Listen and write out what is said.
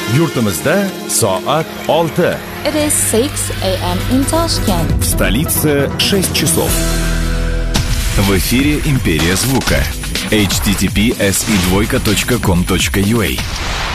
Yurtimizda soat 6. It is 6 a.m. in Tashkent. В столице 6 часов. В эфире «Империя звука». https://com.ua